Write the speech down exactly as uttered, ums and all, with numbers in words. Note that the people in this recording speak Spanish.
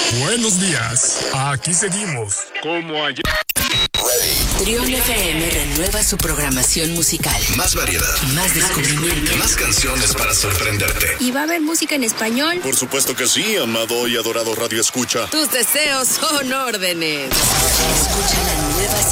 Buenos días. Aquí seguimos. Como ayer. Trión F M renueva su programación musical. Más variedad. Más descubrimiento. Más canciones para sorprenderte. ¿Y va a haber música en español? Por supuesto que sí, amado y adorado Radio Escucha. Tus deseos son órdenes. Escucha la nueva